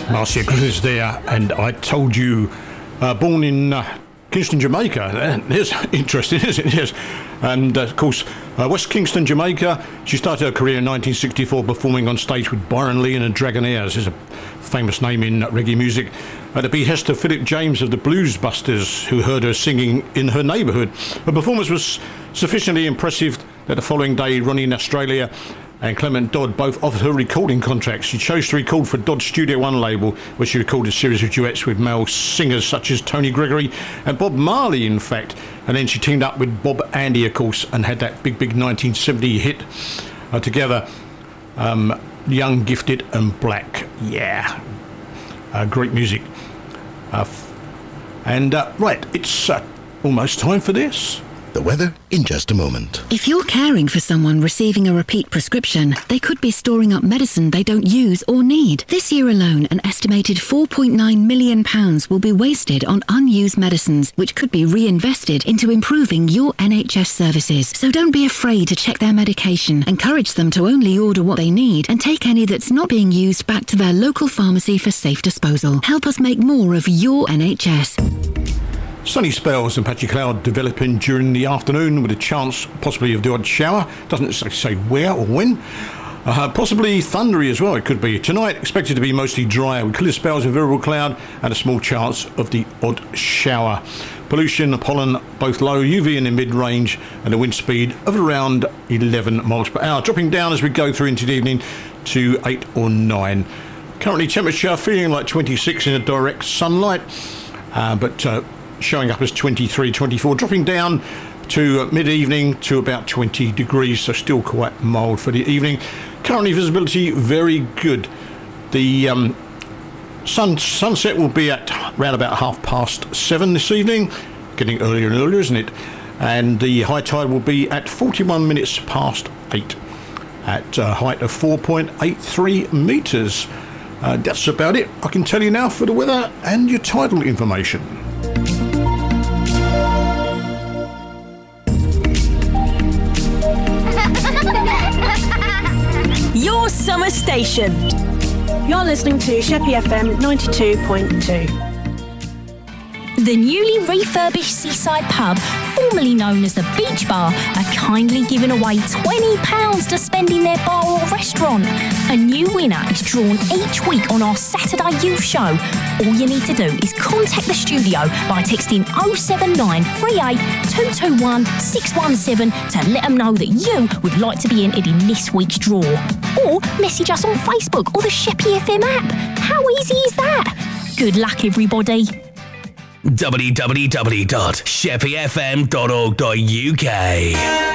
Marcia Griffiths there, and I told you, born in Kingston, Jamaica. It's interesting, isn't it? Yes. And of course, West Kingston, Jamaica. She started her career in 1964 performing on stage with Byron Lee and the Dragonaires. Is a famous name in reggae music. At the behest of Philip James of the Blues Busters, who heard her singing in her neighbourhood. Her performance was sufficiently impressive that the following day, Ronnie in Australia and Clement Dodd both offered her recording contracts. She chose to record for Dodd Studio One label, where she recorded a series of duets with male singers such as Tony Gregory and Bob Marley, in fact. And then she teamed up with Bob Andy, of course, and had that big 1970 hit together, Young, Gifted and Black. Yeah, great music. Right, it's almost time for this. The weather in just a moment. If you're caring for someone receiving a repeat prescription, they could be storing up medicine they don't use or need. This year alone, an estimated £4.9 million will be wasted on unused medicines, which could be reinvested into improving your NHS services. So don't be afraid to check their medication. Encourage them to only order what they need and take any that's not being used back to their local pharmacy for safe disposal. Help us make more of your NHS. Sunny spells and patchy cloud developing during the afternoon with a chance possibly of the odd shower. Doesn't say where or when. Possibly thundery as well, it could be. Tonight expected to be mostly dry with clear spells of variable cloud and a small chance of the odd shower. Pollution, pollen both low, UV in the mid-range and a wind speed of around 11 miles per hour. Dropping down as we go through into the evening to 8 or 9. Currently temperature feeling like 26 in the direct sunlight, but showing up as 23, 24, dropping down to mid-evening to about 20 degrees, so still quite mild for the evening. Currently visibility very good. The sunset will be at around about 7:30 this evening, getting earlier and earlier, isn't it? And the high tide will be at 41 minutes past 8 at a height of 4.83 metres. That's about it I can tell you now for the weather and your tidal information. Your summer station. You're listening to Sheppey FM 92.2. The newly refurbished Seaside Pub, formerly known as the Beach Bar, are kindly giving away £20 to spend in their bar or restaurant. A new winner is drawn each week on our Saturday Youth Show. All you need to do is contact the studio by texting 07938 221 617 to let them know that you would like to be entered in this week's draw. Or message us on Facebook or the Sheppey FM app. How easy is that? Good luck, everybody. www.sheppeyfm.org.uk